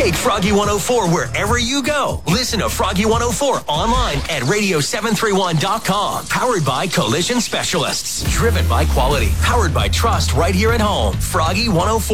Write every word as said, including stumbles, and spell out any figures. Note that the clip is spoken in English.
Take Froggy one oh four wherever you go. Listen to Froggy one oh four online at radio seven thirty-one dot com. Powered by Collision Specialists. Driven by quality. Powered by trust right here at home. Froggy one oh four.